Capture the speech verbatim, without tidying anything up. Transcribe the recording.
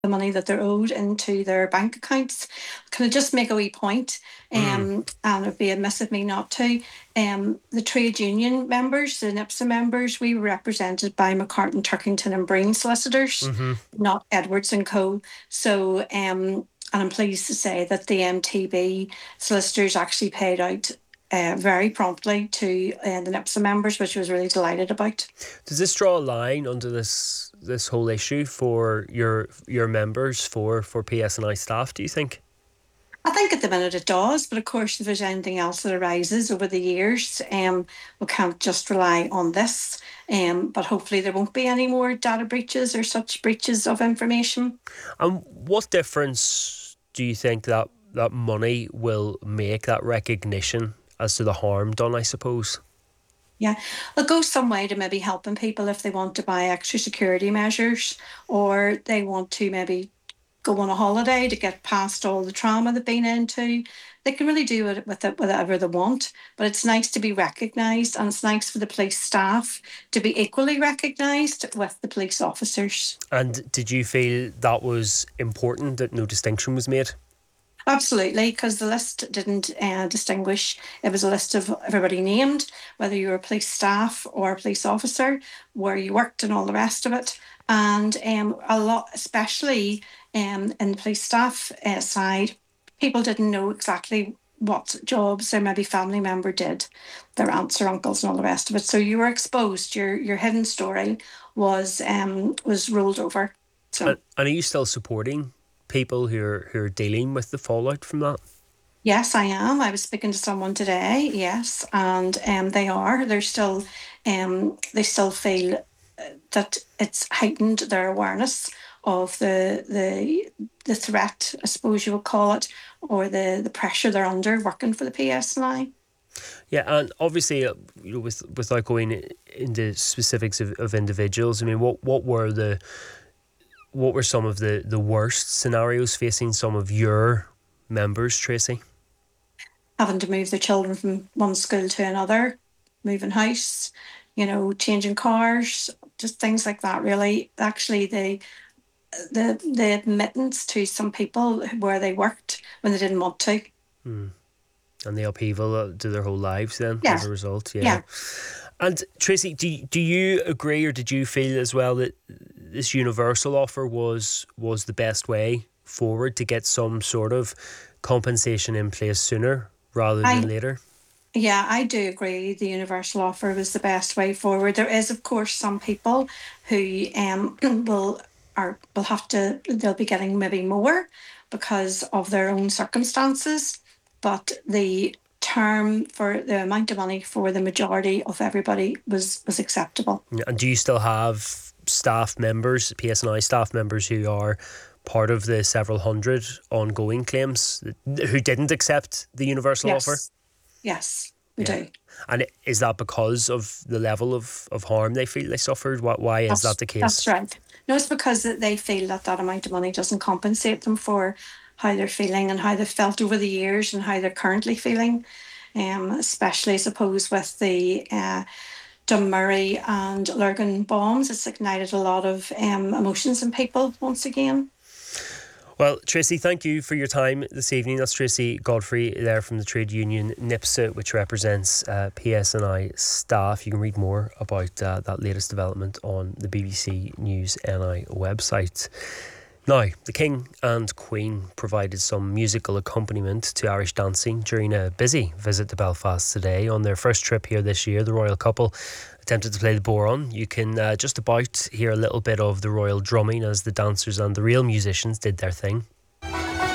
the money that they're owed into their bank accounts. Can I just make a wee point? Mm. Um, and it'd be amiss of me not to. Um, the trade union members, the NIPSA members, we were represented by McCartan, Turkington and Breen solicitors, Mm-hmm. not Edwards and Co. So, um, and I'm pleased to say that the M T B solicitors actually paid out uh, very promptly to uh, the NIPSA members, which I was really delighted about. Does this draw a line under this this whole issue for your your members, for for P S N I staff, do you think? I think at the minute it does, but of course, if there's anything else that arises over the years, um, we can't just rely on this. Um, but hopefully, there won't be any more data breaches or such breaches of information. And what difference do you think that that money will make, that recognition as to the harm done, I suppose? Yeah, it'll go some way to maybe helping people if they want to buy extra security measures or they want to maybe go on a holiday to get past all the trauma they've been into. They can really do it with it whatever they want, but it's nice to be recognised, and it's nice for the police staff to be equally recognised with the police officers. And did you feel that was important, that no distinction was made? Absolutely, because the list didn't uh, distinguish. It was a list of everybody named, whether you were a police staff or a police officer, where you worked, and all the rest of it. And um, a lot, especially um, in the police staff uh, side, people didn't know exactly what jobs their maybe family member did, their aunts or uncles, and all the rest of it. So you were exposed. Your your hidden story was um, was rolled over. So. And, and are you still supporting people who are who are dealing with the fallout from that? Yes, I am. I was speaking to someone today. Yes, and um, they are. They're still, um, they still feel uh, that it's heightened their awareness of the the the threat, I suppose you would call it, or the the pressure they're under working for the P S N I. Yeah, and obviously, uh, you know, with without going into specifics of, of individuals, I mean, what what were the what were some of the, the worst scenarios facing some of your members, Tracy? Having to move their children from one school to another, moving house, you know, changing cars, just things like that. Really, actually, the the the admittance to some people where they worked when they didn't want to. Hmm. And the upheaval uh, to their whole lives then Yeah, as a result, yeah. yeah. And Tracy, do do you agree, or did you feel as well that this universal offer was was the best way forward to get some sort of compensation in place sooner rather than I later? Yeah, I do agree. The universal offer was the best way forward. There is, of course, some people who um will are will have to they'll be getting maybe more because of their own circumstances, but the term for the amount of money for the majority of everybody was was acceptable. Yeah, and do you still have staff members, P S N I staff members, who are part of the several hundred ongoing claims who didn't accept the universal offer? Yes, yes, we Yeah. do. And is that because of the level of, of harm they feel they suffered? Why, why is that That's the that's case? right. No, it's because that they feel that that amount of money doesn't compensate them for how they're feeling and how they've felt over the years and how they're currently feeling. Um, especially, I suppose, with the uh, Dunmurray and Lurgan bombs, it's ignited a lot of um, emotions in people once again. Well, Tracy, thank you for your time this evening. That's Tracy Godfrey there from the trade union NIPSA, which represents uh, P S N I staff. You can read more about uh, that latest development on the B B C News N I website. Now, the King and Queen provided some musical accompaniment to Irish dancing during a busy visit to Belfast today. On their first trip here this year, the royal couple attempted to play the bodhrán. You can uh, just about hear a little bit of the royal drumming as the dancers and the real musicians did their thing.